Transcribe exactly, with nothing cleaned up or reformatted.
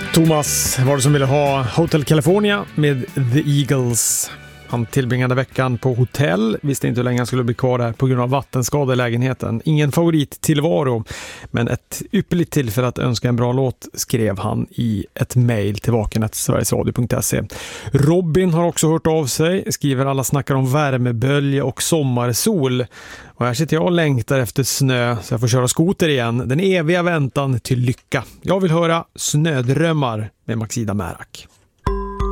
Thomas var det som ville ha Hotel California med The Eagles. Han tillbringade veckan på hotell, visste inte hur länge han skulle bli kvar där på grund av vattenskada i lägenheten. Ingen favorit tillvaro, men ett ypperligt tillfälle att önska en bra låt, skrev han i ett mejl till vaken snabel-a sverigesradio punkt se. Robin har också hört av sig, skriver: alla snackar om värmebölja och sommarsol. Och här sitter jag och längtar efter snö så jag får köra skoter igen. Den eviga väntan till lycka. Jag vill höra Snödrömmar med Maxida Märak.